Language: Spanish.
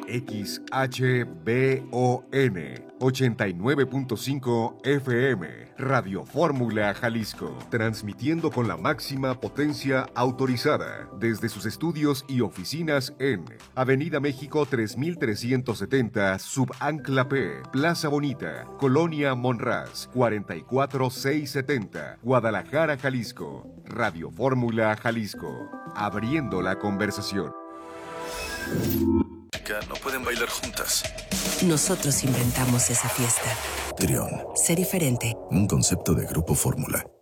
XHBON 89.5 FM, Radio Fórmula Jalisco, transmitiendo con la máxima potencia autorizada desde sus estudios y oficinas en Avenida México 3370, Subancla P, Plaza Bonita, Colonia Monraz, 44670, Guadalajara, Jalisco. Radio Fórmula Jalisco, abriendo la conversación. No pueden bailar juntas. Nosotros inventamos esa fiesta. Trión. Sé diferente. Un concepto de Grupo Fórmula.